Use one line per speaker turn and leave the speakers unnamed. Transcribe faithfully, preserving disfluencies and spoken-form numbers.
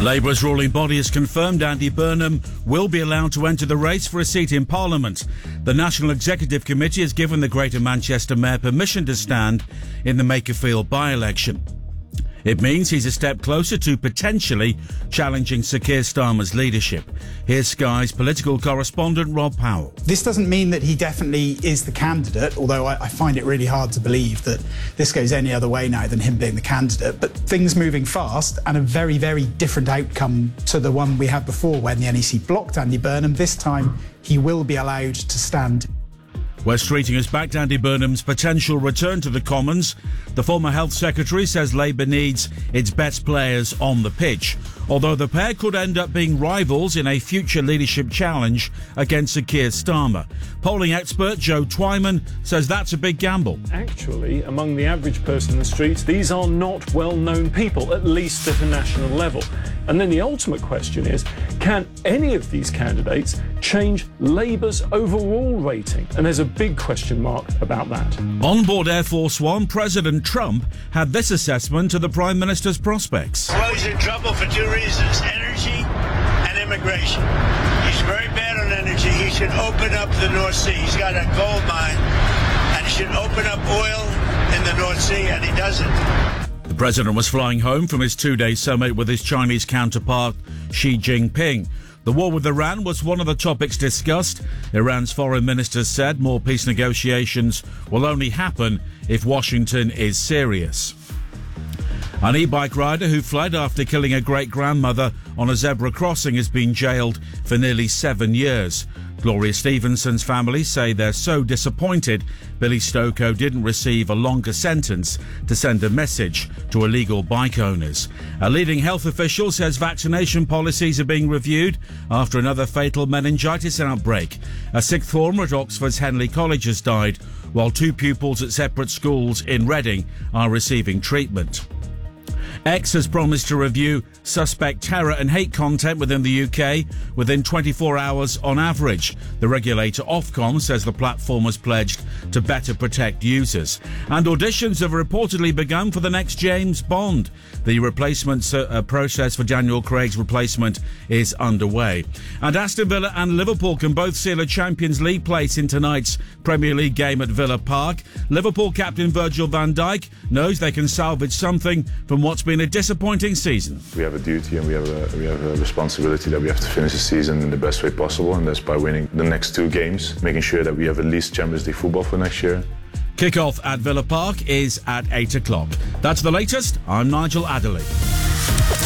Labour's ruling body has confirmed Andy Burnham will be allowed to enter the race for a seat in Parliament. The National Executive Committee has given the Greater Manchester Mayor permission to stand in the Makerfield by-election. It means he's a step closer to potentially challenging Sir Keir Starmer's leadership. Here's Sky's political correspondent Rob Powell.
This doesn't mean that he definitely is the candidate, although I, I find it really hard to believe that this goes any other way now than him being the candidate. But things moving fast and a very, very different outcome to the one we had before when the N E C blocked Andy Burnham. This time he will be allowed to stand.
West Streeting has backed Andy Burnham's potential return to the Commons. The former Health Secretary says Labour needs its best players on the pitch, although the pair could end up being rivals in a future leadership challenge against Sir Keir Starmer. Polling expert Joe Twyman says that's a big gamble.
Actually, among the average person in the streets, these are not well-known people, at least at a national level. And then the ultimate question is, can any of these candidates change Labour's overall rating? And there's a big question mark about that.
On board Air Force One, President Trump had this assessment of the Prime Minister's prospects.
Well, he's in trouble for two reasons, energy and immigration. He's very bad on energy. He should open up the North Sea. He's got a gold mine, and he should open up oil in the North Sea, and he doesn't.
The president was flying home from his two-day summit with his Chinese counterpart, Xi Jinping. The war with Iran was one of the topics discussed. Iran's foreign minister said more peace negotiations will only happen if Washington is serious. An e-bike rider who fled after killing a great-grandmother on a zebra crossing has been jailed for nearly seven years. Gloria Stevenson's family say they're so disappointed Billy Stokoe didn't receive a longer sentence to send a message to illegal bike owners. A leading health official says vaccination policies are being reviewed after another fatal meningitis outbreak. A sixth former at Oxford's Henley College has died, while two pupils at separate schools in Reading are receiving treatment. X has promised to review suspect terror and hate content within the U K within twenty-four hours on average. The regulator Ofcom says the platform has pledged to better protect users. And auditions have reportedly begun for the next James Bond. The replacement uh, process for Daniel Craig's replacement is underway. And Aston Villa and Liverpool can both seal a Champions League place in tonight's Premier League game at Villa Park. Liverpool captain Virgil van Dijk knows they can salvage something from what's been a disappointing season.
We have a duty and we have a, we have a responsibility that we have to finish the season in the best way possible, and that's by winning the next two games, making sure that we have at least Champions League football for next year.
Kick-off at Villa Park is at eight o'clock. That's the latest. I'm Nigel Adderley.